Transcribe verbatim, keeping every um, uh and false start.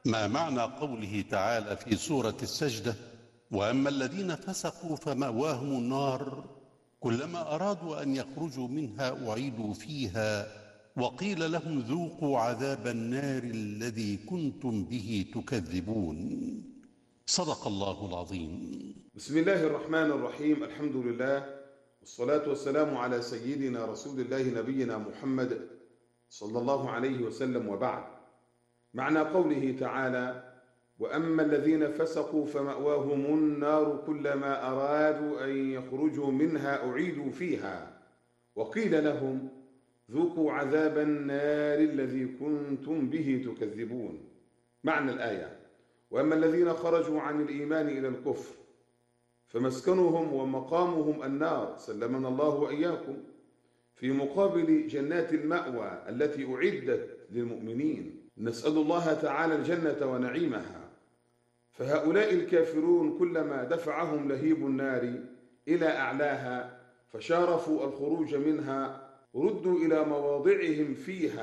ما معنى قوله تعالى في سورة السجدة: وأما الذين فسقوا فمأواهم النار كلما أرادوا أن يخرجوا منها أعيدوا فيها وقيل لهم ذوقوا عذاب النار الذي كنتم به تكذبون. صدق الله العظيم. بسم الله الرحمن الرحيم. الحمد لله والصلاة والسلام على سيدنا رسول الله نبينا محمد صلى الله عليه وسلم، وبعد. معنى قوله تعالى: وأما الذين فسقوا فمأواهم النار كلما أرادوا أن يخرجوا منها أعيدوا فيها وقيل لهم ذوقوا عذاب النار الذي كنتم به تكذبون. معنى الآية: وأما الذين خرجوا عن الإيمان إلى الكفر فمسكنهم ومقامهم النار، سلمنا الله وإياكم، في مقابل جنات المأوى التي أعدت للمؤمنين. نسأل الله تعالى الجنة ونعيمها. فهؤلاء الكافرون كلما دفعهم لهيب النار إلى أعلاها فشارفوا الخروج منها ردوا إلى مواضعهم فيها